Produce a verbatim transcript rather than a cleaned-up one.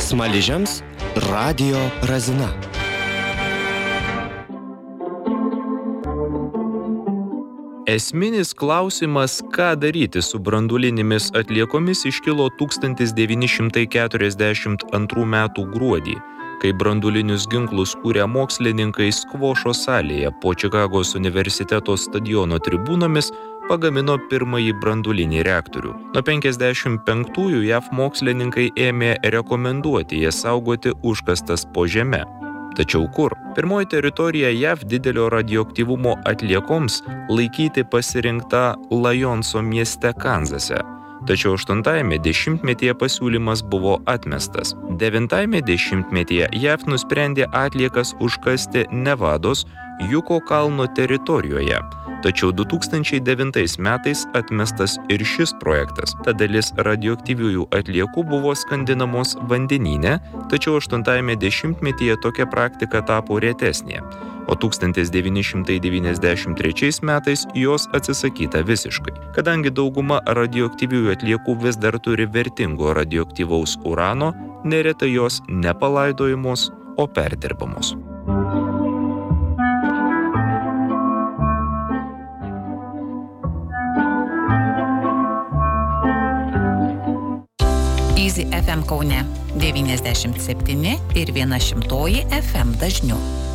Smaližiams radijo razina. Esminis klausimas, ką daryti su branduolinėmis atliekomis, iškilo tūkstantis devyni šimtai keturiasdešimt antrų metų gruodį, kai branduolinius ginklus kūrė mokslininkai Skvošo salėje po Čikagos universiteto stadiono tribūnomis pagamino pirmąjį branduolinį reaktorių. Nuo penkiasdešimt penktųjų JAV mokslininkai ėmė rekomenduoti jas saugoti užkastas po žeme. Tačiau kur? Pirmoji teritorija JAV didelio radioaktyvumo atliekoms laikyti pasirinkta Lajonso mieste Kanzase. Tačiau aštuntajame dešimtmetyje pasiūlymas buvo atmestas. Devintajame dešimtmetyje JAV nusprendė atliekas užkasti Nevados Juko kalno teritorijoje. Tačiau du tūkstančiai devintais metais atmestas ir šis projektas. Ta dalis radioaktyviųjų atliekų buvo skandinamos vandenyne, tačiau aštuntajame dešimtmetyje tokia praktika tapo retesnė. O tūkstantis devyni šimtai devyniasdešimt trečiais metais jos atsisakyta visiškai. Kadangi dauguma radioaktyviųjų atliekų vis dar turi vertingo radioaktyvaus urano, neretai jos nepalaidojamos, o perdirbamos. Easy F M Kaune devyniasdešimt septyni ir viena šimtoji F M dažniu.